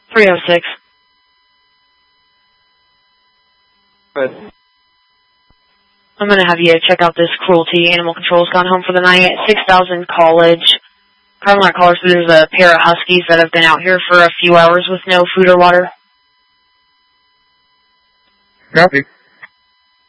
306. Good. I'm going to have you check out this cruelty. Animal Control's gone home for the night at 6000 College. Carmelite College, there's a pair of huskies that have been out here for a few hours with no food or water. Copy.